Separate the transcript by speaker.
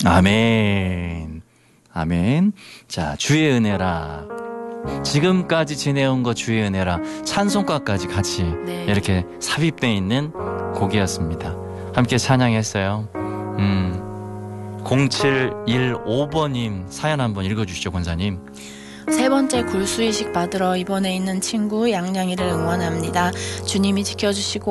Speaker 1: 아멘. 아멘. 자, 주의 은혜라. 지금까지 지내온 거 주의 은혜라. 찬송가까지 같이
Speaker 2: 네.
Speaker 1: 이렇게 삽입되어 있는 곡이었습니다. 함께 찬양했어요. 0715번님 사연 한번 읽어주시죠, 권사님.
Speaker 2: 세 번째 굴수이식 받으러 입원해 있는 친구 양양이를 응원합니다. 주님이 지켜주시고